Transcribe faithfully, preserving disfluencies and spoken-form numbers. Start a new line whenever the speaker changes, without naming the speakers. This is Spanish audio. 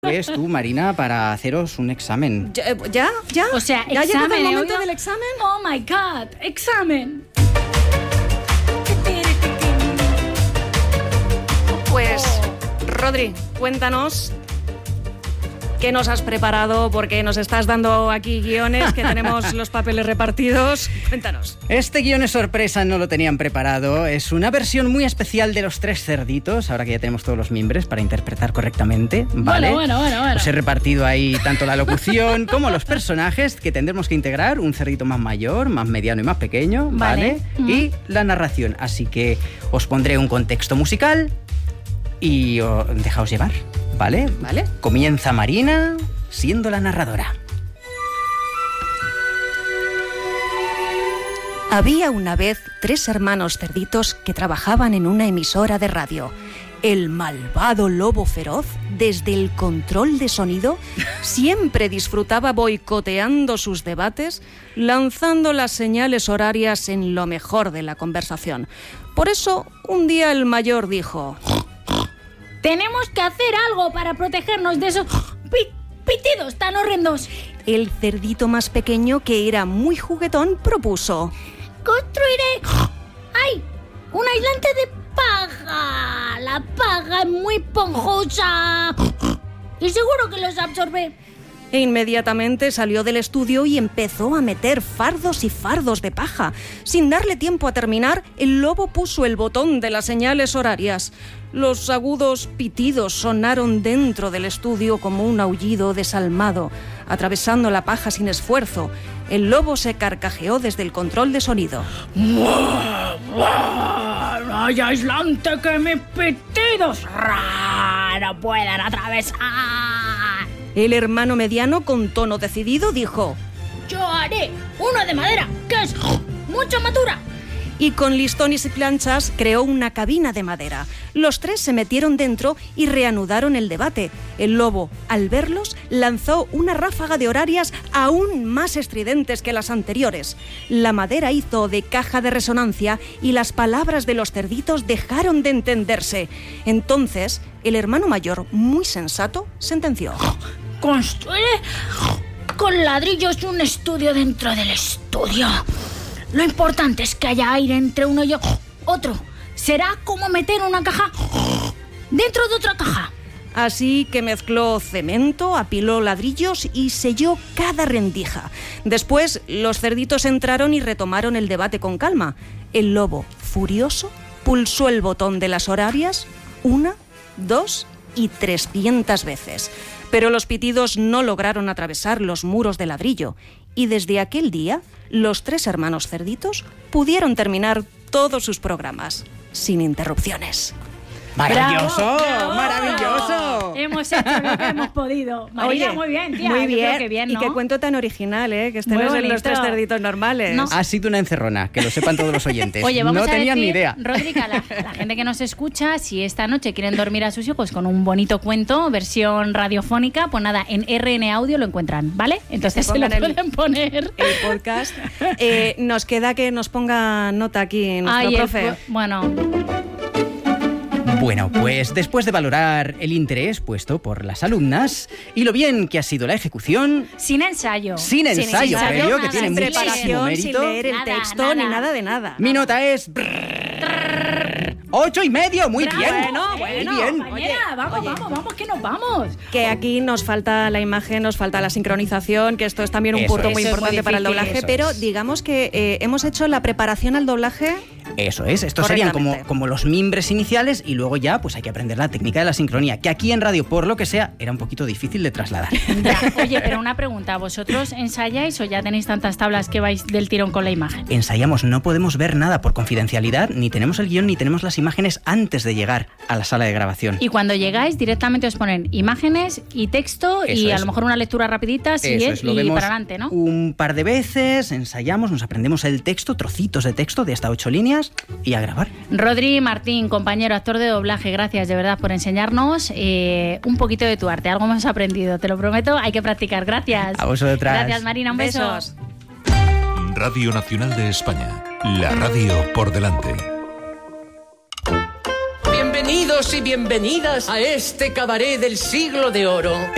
Es tú, Marina, para haceros un examen.
¿Ya? ¿Ya? ¿Ya?
O sea,
¿Ya ha llegado el
examen, ¿eh,
momento
oiga?
del examen?
Oh my God, examen.
Pues, Rodri, cuéntanos qué nos has preparado, porque nos estás dando aquí guiones, que tenemos los papeles repartidos. Cuéntanos.
Este guión es sorpresa, no lo tenían preparado. Es una versión muy especial de Los Tres Cerditos, ahora que ya tenemos todos los miembros para interpretar correctamente, ¿vale?
Bueno, bueno, bueno, bueno.
Os he repartido ahí tanto la locución como los personajes que tendremos que integrar, un cerdito más mayor, más mediano y más pequeño, ¿vale?
Vale.
Y la narración, así que os pondré un contexto musical y oh, dejaos llevar, ¿vale?
Vale.
Comienza Marina siendo la narradora.
Había una vez tres hermanos cerditos que trabajaban en una emisora de radio. El malvado lobo feroz, desde el control de sonido, siempre disfrutaba boicoteando sus debates, lanzando las señales horarias en lo mejor de la conversación. Por eso, un día el mayor dijo:
Tenemos que hacer algo para protegernos de esos pi- pitidos tan horrendos.
El cerdito más pequeño, que era muy juguetón, propuso:
Construiré... ¡Ay! Un aislante de paja. La paja es muy esponjosa. Y seguro que los absorbe.
E inmediatamente salió del estudio y empezó a meter fardos y fardos de paja. Sin darle tiempo a terminar, el lobo puso el botón de las señales horarias. Los agudos pitidos sonaron dentro del estudio como un aullido desalmado, atravesando la paja sin esfuerzo. El lobo se carcajeó desde el control de sonido.
¡Buah, buah! ¡No hay aislante que mis pitidos ¡ra! No puedan atravesar!
El hermano mediano, con tono decidido, dijo:
Yo haré uno de madera, que es mucho más dura.
Y con listones y planchas creó una cabina de madera. Los tres se metieron dentro y reanudaron el debate. El lobo, al verlos, lanzó una ráfaga de horarias aún más estridentes que las anteriores. La madera hizo de caja de resonancia y las palabras de los cerditos dejaron de entenderse. Entonces, el hermano mayor, muy sensato, sentenció:
Construiré con ladrillos un estudio dentro del estudio. Lo importante es que haya aire entre uno y otro. Será como meter una caja dentro de otra caja.
Así que mezcló cemento, apiló ladrillos y selló cada rendija. Después, los cerditos entraron y retomaron el debate con calma. El lobo, furioso, pulsó el botón de las horarias una, dos y trescientas veces. Pero los pitidos no lograron atravesar los muros de ladrillo. Y desde aquel día, los tres hermanos cerditos pudieron terminar todos sus programas sin interrupciones.
¡Maravilloso!
¡Bravo, bravo!
¡Maravilloso!
Hemos hecho lo que hemos podido. Marina,
Oye,
muy bien, tía.
Muy
Yo
bien.
creo que bien, ¿no?
Y qué cuento tan original, ¿eh? Que este
Muy
no es en
bonito.
los tres cerditos normales.
No.
Ha sido una encerrona, que lo sepan todos los oyentes.
Oye, vamos
no
a
tenían
decir,
ni idea.
Rodrigo, la, la gente que nos escucha, si esta noche quieren dormir a sus hijos con un bonito cuento, versión radiofónica, pues nada, en R N Audio lo encuentran, ¿vale? Entonces se lo
pongan el-
pueden poner.
El podcast. Eh, nos queda que nos ponga nota aquí nuestro
Ay, el
profe.
fu- bueno,
Bueno, pues después de valorar el interés puesto por las alumnas y lo bien que ha sido la ejecución,
sin ensayo.
sin ensayo
ensayo,
previo, que
nada,
tiene
sin
muchísimo
preparación, sin
mérito,
leer el
Nada,
texto,
nada.
ni nada de nada.
mi nota es... ¡Ocho y medio! ¡Muy
Bravo,
bien!
Bueno,
¿eh?
bueno.
Muy bien.
Compañera,
Oye,
vamos,
oye.
vamos, vamos, que nos vamos.
Que aquí nos falta la imagen, nos falta la sincronización, que esto es también un
Eso
punto
es.
muy
Eso es muy
importante para el
difícil.
doblaje,
Eso
pero
es.
digamos que eh, hemos hecho la preparación al doblaje.
Eso es, estos serían como,
Correctamente.
como los mimbres iniciales y luego ya pues hay que aprender la técnica de la sincronía, que aquí en radio, por lo que sea, era un poquito difícil de trasladar.
Ya, oye, pero una pregunta, ¿vosotros ensayáis o ya tenéis tantas tablas que vais del tirón con la imagen?
Ensayamos, no podemos ver nada por confidencialidad, ni tenemos el guión ni tenemos las imágenes antes de llegar a la sala de grabación.
Y cuando llegáis directamente os ponen imágenes y texto
Eso
y a
es.
lo mejor una lectura rapidita, sí,
Eso
¿eh?
es, lo
y
vemos
para adelante, ¿no?
un par de veces, ensayamos, nos aprendemos el texto, trocitos de texto de hasta ocho líneas y a grabar.
Rodri Martín, compañero, actor de doblaje, gracias de verdad por enseñarnos eh, un poquito de tu arte. Algo hemos aprendido, te lo prometo, hay que practicar. Gracias.
A vosotras.
Gracias, Marina, un beso.
Besos.
Radio Nacional de España. La radio por delante.
Bienvenidos y bienvenidas a este cabaret del siglo de oro.